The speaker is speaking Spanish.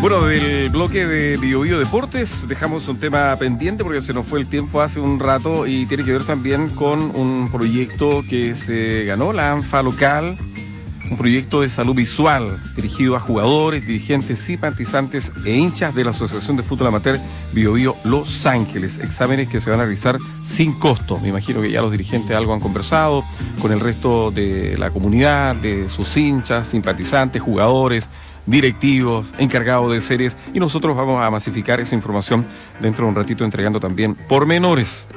Bueno, del bloque de Biobío Deportes dejamos un tema pendiente porque se nos fue el tiempo hace un rato y tiene que ver también con un proyecto que se ganó la ANFA local, un proyecto de salud visual dirigido a jugadores, dirigentes, simpatizantes e hinchas de la Asociación de Fútbol Amateur Biobío Los Ángeles. Exámenes que se van a realizar sin costo. Me imagino que ya los dirigentes algo han conversado con el resto de la comunidad, de sus hinchas, simpatizantes, jugadores, directivos, encargados de series, y nosotros vamos a masificar esa información dentro de un ratito entregando también pormenores